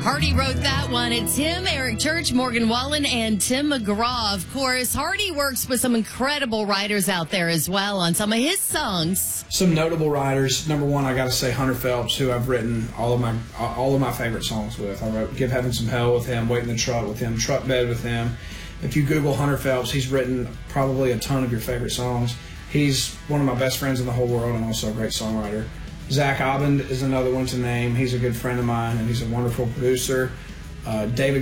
Hardy wrote that one. It's him, Eric Church, Morgan Wallen, and Tim McGraw. Of course, Hardy works with some incredible writers out there as well on some of his songs. Some notable writers. Number one, I got to say Hunter Phelps, who I've written all of my favorite songs with. I wrote "Give Heaven Some Hell" with him, "Wait in the Truck" with him, "Truck Bed" with him. If you Google Hunter Phelps, he's written probably a ton of your favorite songs. He's one of my best friends in the whole world and also a great songwriter. Zach Abend is another one to name. He's a good friend of mine, and he's a wonderful producer. David